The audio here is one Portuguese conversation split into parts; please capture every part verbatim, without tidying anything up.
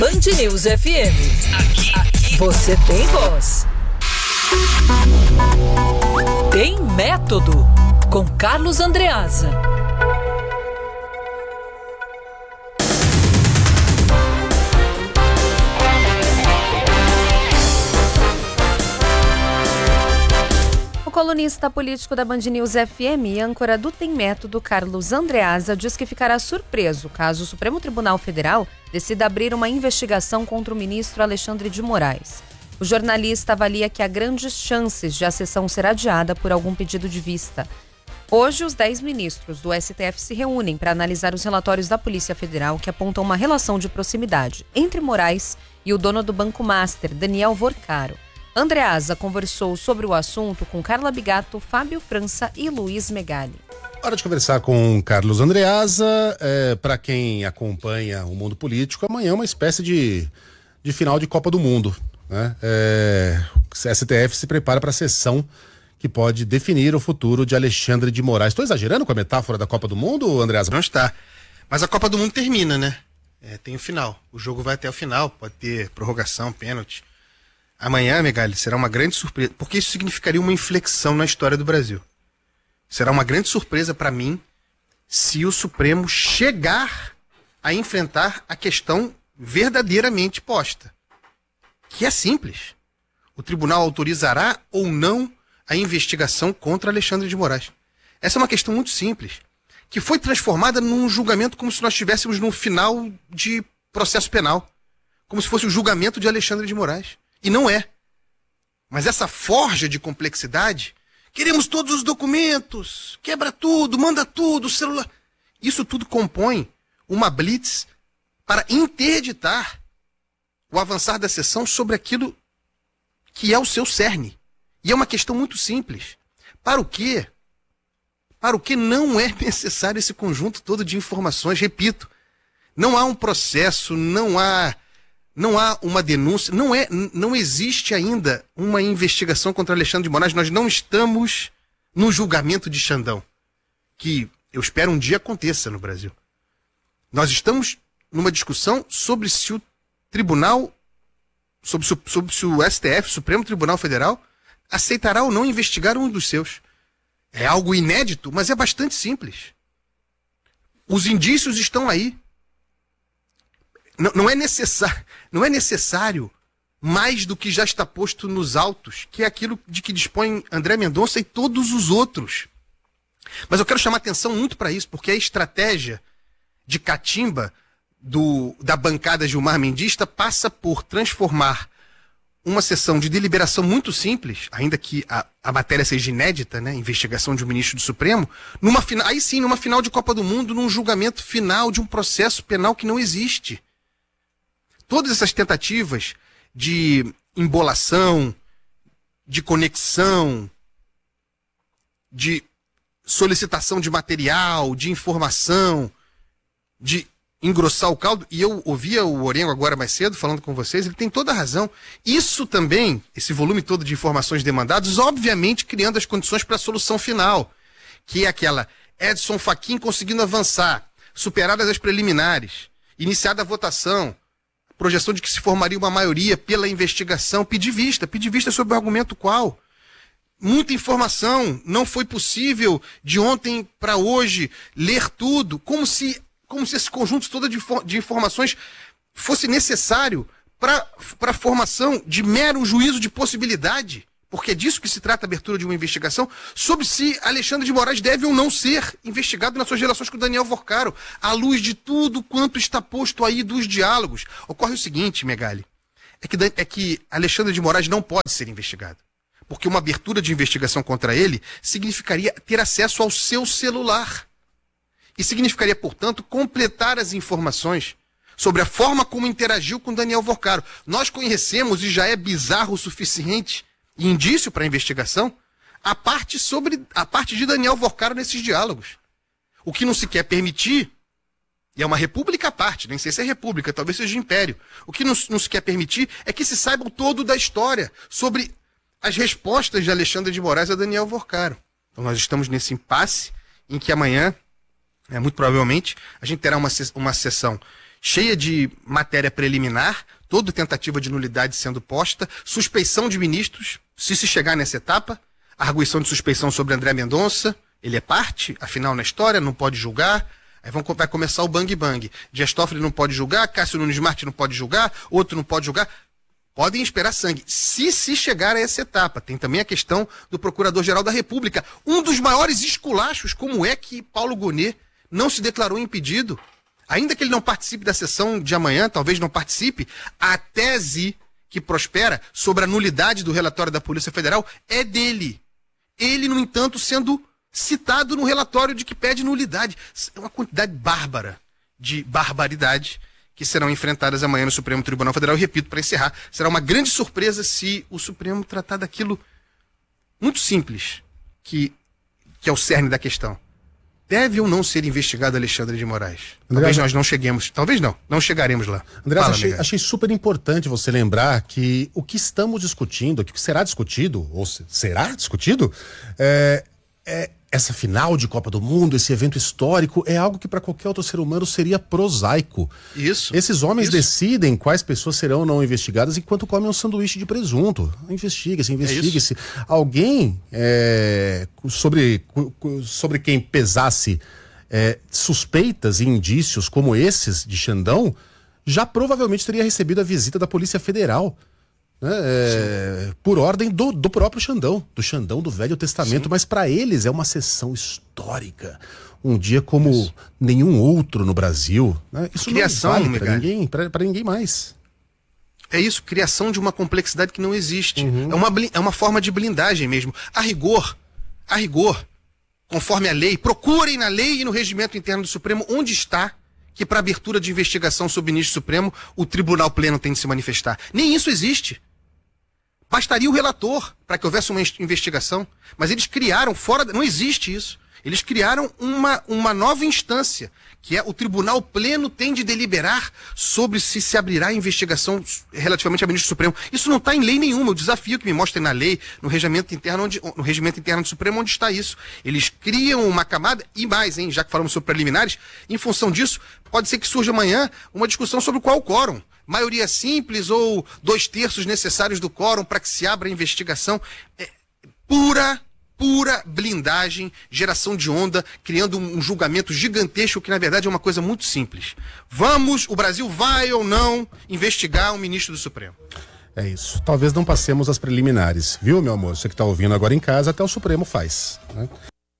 Band News F M. Aqui, aqui você tem voz. Tem método, com Carlos Andreasa. O colunista político da Band News F M e âncora do Tem Método, Carlos Andreasa, diz que ficará surpreso caso o Supremo Tribunal Federal decida abrir uma investigação contra o ministro Alexandre de Moraes. O jornalista avalia que há grandes chances de a sessão ser adiada por algum pedido de vista. Hoje, os dez ministros do S T F se reúnem para analisar os relatórios da Polícia Federal que apontam uma relação de proximidade entre Moraes e o dono do Banco Master, Daniel Vorcaro. Andreasa conversou sobre o assunto com Carla Bigato, Fábio França e Luiz Megali. Hora de conversar com Carlos Andreasa. É, para quem acompanha o mundo político, amanhã é uma espécie de, de final de Copa do Mundo, né? É, o S T F se prepara para a sessão que pode definir o futuro de Alexandre de Moraes. Estou exagerando com a metáfora da Copa do Mundo, Andreasa? Não está. Mas a Copa do Mundo termina, né? É, tem o final. O jogo vai até o final. Pode ter prorrogação, pênalti. Amanhã, Megali, será uma grande surpresa, porque isso significaria uma inflexão na história do Brasil. Será uma grande surpresa para mim se o Supremo chegar a enfrentar a questão verdadeiramente posta, que é simples. O tribunal autorizará ou não a investigação contra Alexandre de Moraes. Essa é uma questão muito simples, que foi transformada num julgamento como se nós estivéssemos no final de processo penal, como se fosse o julgamento de Alexandre de Moraes. E não é. Mas essa forja de complexidade, queremos todos os documentos, quebra tudo, manda tudo, celular. Isso tudo compõe uma blitz para interditar o avançar da sessão sobre aquilo que é o seu cerne. E é uma questão muito simples. Para o quê? Para o que não é necessário esse conjunto todo de informações? Repito, não há um processo, não há... Não há uma denúncia, não, é, não existe ainda uma investigação contra Alexandre de Moraes. Nós não estamos no julgamento de Xandão, que eu espero um dia aconteça no Brasil. Nós estamos numa discussão sobre se o tribunal, sobre, sobre se o S T F, Supremo Tribunal Federal, aceitará ou não investigar um dos seus. É algo inédito, mas é bastante simples. Os indícios estão aí. Não, não, é necessário, não é necessário mais do que já está posto nos autos, que é aquilo de que dispõe André Mendonça e todos os outros. Mas eu quero chamar atenção muito para isso, porque a estratégia de catimba do, da bancada Gilmar Mendista passa por transformar uma sessão de deliberação muito simples, ainda que a, a matéria seja inédita, né, investigação de um ministro do Supremo, numa, aí sim, numa final de Copa do Mundo, num julgamento final de um processo penal que não existe. Todas essas tentativas de embolação, de conexão, de solicitação de material, de informação, de engrossar o caldo, e eu ouvia o Orengo agora mais cedo falando com vocês, ele tem toda a razão. Isso também, esse volume todo de informações demandadas, obviamente criando as condições para a solução final, que é aquela Edson Fachin conseguindo avançar, superadas as preliminares, iniciada a votação, projeção de que se formaria uma maioria pela investigação, pedir vista, pedir vista sobre o argumento qual? Muita informação, não foi possível de ontem para hoje ler tudo, como se, como se esse conjunto todo de, de informações fosse necessário para a formação de mero juízo de possibilidade, porque é disso que se trata a abertura de uma investigação, sobre se Alexandre de Moraes deve ou não ser investigado nas suas relações com o Daniel Vorcaro, à luz de tudo quanto está posto aí dos diálogos. Ocorre o seguinte, Megali, é que, é que Alexandre de Moraes não pode ser investigado, porque uma abertura de investigação contra ele significaria ter acesso ao seu celular e significaria, portanto, completar as informações sobre a forma como interagiu com Daniel Vorcaro. Nós conhecemos, e já é bizarro o suficiente, indício para a investigação, a parte sobre a parte de Daniel Vorcaro nesses diálogos. O que não se quer permitir, e é uma república à parte, nem sei se é república, talvez seja império, o que não, não se quer permitir é que se saiba o todo da história sobre as respostas de Alexandre de Moraes a Daniel Vorcaro. Então nós estamos nesse impasse em que amanhã, é, muito provavelmente, a gente terá uma, uma sessão cheia de matéria preliminar, toda tentativa de nulidade sendo posta, suspeição de ministros, se se chegar nessa etapa, arguição de suspeição sobre André Mendonça, ele é parte, afinal, na história, não pode julgar, aí vão, vai começar o bang bang. Dias Toffoli não pode julgar, Cássio Nunes Martins não pode julgar, outro não pode julgar. Podem esperar sangue, se se chegar a essa etapa. Tem também a questão do Procurador-Geral da República, um dos maiores esculachos, como é que Paulo Gonet não se declarou impedido. Ainda que ele não participe da sessão de amanhã, talvez não participe, a tese que prospera sobre a nulidade do relatório da Polícia Federal é dele. Ele, no entanto, sendo citado no relatório de que pede nulidade. É uma quantidade bárbara de barbaridade que serão enfrentadas amanhã no Supremo Tribunal Federal. E repito, para encerrar, será uma grande surpresa se o Supremo tratar daquilo muito simples, que, que é o cerne da questão. Deve ou não ser investigado Alexandre de Moraes? André, talvez nós não cheguemos, talvez não, não chegaremos lá. André, Fala, achei, achei super importante você lembrar que o que estamos discutindo, o que será discutido, ou se, será discutido, é, é essa final de Copa do Mundo, esse evento histórico, é algo que para qualquer outro ser humano seria prosaico. Isso. Esses homens isso. decidem quais pessoas serão ou não investigadas enquanto comem um sanduíche de presunto. Investigue-se, investigue-se. É Alguém é, sobre, sobre quem pesasse é, suspeitas e indícios como esses de Xandão, já provavelmente teria recebido a visita da Polícia Federal. Né, é, por ordem do, do próprio Xandão, do Xandão do Velho Testamento. Sim. Mas para eles é uma sessão histórica, um dia como isso. nenhum outro no Brasil, né? Isso criação, não vale para ninguém, para ninguém mais. É isso, criação de uma complexidade que não existe. Uhum. É uma, é uma forma de blindagem mesmo. A rigor, a rigor, conforme a lei, procurem na lei e no regimento interno do Supremo onde está que para abertura de investigação sobre o ministro Supremo o Tribunal Pleno tem de se manifestar. Nem isso existe. Bastaria o relator para que houvesse uma investigação. Mas eles criaram, fora... Não existe isso. Eles criaram uma, uma nova instância, que é o Tribunal Pleno tem de deliberar sobre se se abrirá a investigação relativamente ao ministro Supremo. Isso não está em lei nenhuma. Eu desafio que me mostrem na lei, no regimento interno, onde, no regimento interno do Supremo, onde está isso. Eles criam uma camada, e mais, hein, já que falamos sobre preliminares, em função disso, pode ser que surja amanhã uma discussão sobre qual o quórum. Maioria simples ou dois terços necessários do quórum para que se abra a investigação. É pura, pura blindagem, geração de onda, criando um julgamento gigantesco que, na verdade, é uma coisa muito simples. Vamos, o Brasil vai ou não investigar um ministro do Supremo? É isso. Talvez não passemos as preliminares, viu, meu amor? Você que está ouvindo agora em casa, até o Supremo faz, né?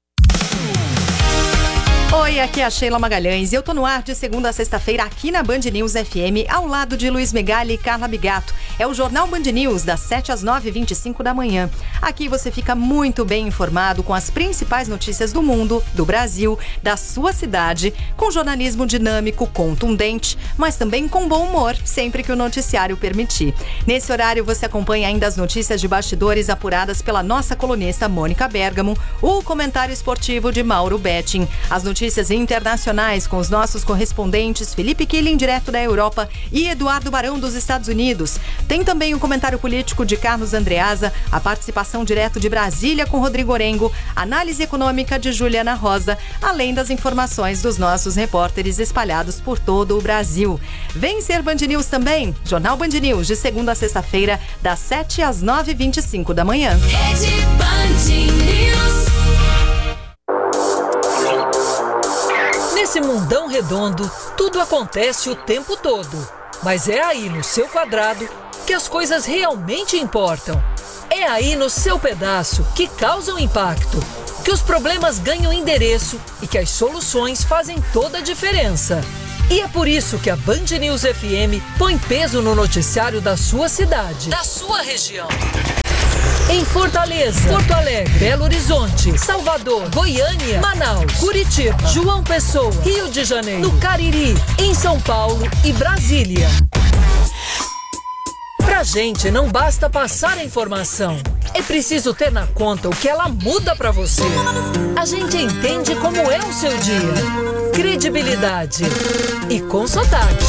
Oi, aqui é a Sheila Magalhães e eu tô no ar de segunda a sexta-feira aqui na Band News F M, ao lado de Luiz Megali e Carla Bigato. É o Jornal Band News, das sete às nove e vinte e cinco da manhã. Aqui você fica muito bem informado com as principais notícias do mundo, do Brasil, da sua cidade, com jornalismo dinâmico, contundente, mas também com bom humor, sempre que o noticiário permitir. Nesse horário você acompanha ainda as notícias de bastidores apuradas pela nossa colunista Mônica Bergamo, o comentário esportivo de Mauro Betting, as notícias internacionais com os nossos correspondentes Felipe Killing, direto da Europa, e Eduardo Barão, dos Estados Unidos. Tem também o comentário político de Carlos Andreasa, a participação direto de Brasília com Rodrigo Orengo, análise econômica de Juliana Rosa, além das informações dos nossos repórteres espalhados por todo o Brasil. Vem ser Band News também, Jornal Band News, de segunda a sexta-feira, das sete às nove e vinte e cinco da manhã. Rede Band News. Nesse mundão redondo, tudo acontece o tempo todo. Mas é aí no seu quadrado que as coisas realmente importam. É aí no seu pedaço que causam impacto, que os problemas ganham endereço e que as soluções fazem toda a diferença. E é por isso que a Band News F M põe peso no noticiário da sua cidade, da sua região. Em Fortaleza, Porto Alegre, Belo Horizonte, Salvador, Goiânia, Manaus, Curitiba, João Pessoa, Rio de Janeiro, no Cariri, em São Paulo e Brasília. Pra gente não basta passar a informação, é preciso ter na conta o que ela muda pra você. A gente entende como é o seu dia, credibilidade e com sotaque.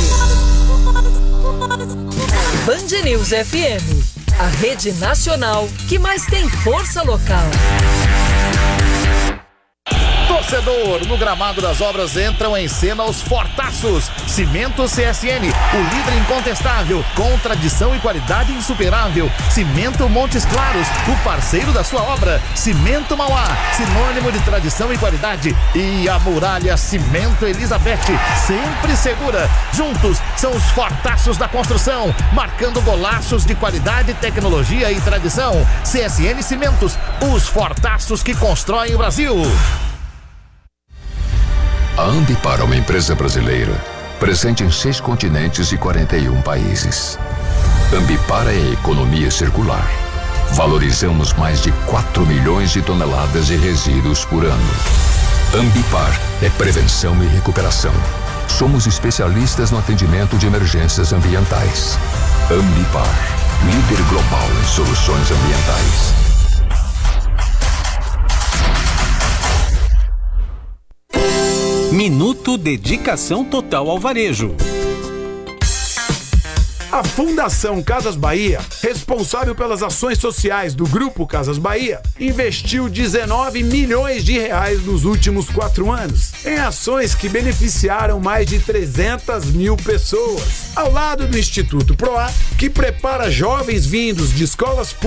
Band News F M, a rede nacional que mais tem força local. torcedor. No gramado das obras entram em cena os fortaços. Cimento C S N, o líder incontestável, com tradição e qualidade insuperável. Cimento Montes Claros, o parceiro da sua obra. Cimento Mauá, sinônimo de tradição e qualidade. E a Muralha Cimento Elizabeth, sempre segura. Juntos são os fortaços da construção, marcando golaços de qualidade, tecnologia e tradição. C S N Cimentos, os fortaços que constroem o Brasil. A Ambipar é uma empresa brasileira, presente em seis continentes e quarenta e um países. Ambipar é a economia circular. Valorizamos mais de quatro milhões de toneladas de resíduos por ano. Ambipar é prevenção e recuperação. Somos especialistas no atendimento de emergências ambientais. Ambipar, líder global em soluções ambientais. Minuto Dedicação Total ao Varejo. A Fundação Casas Bahia, responsável pelas ações sociais do Grupo Casas Bahia, investiu dezenove milhões de reais nos últimos quatro anos em ações que beneficiaram mais de trezentas mil pessoas, ao lado do Instituto Proar, que prepara jovens vindos de escolas públicas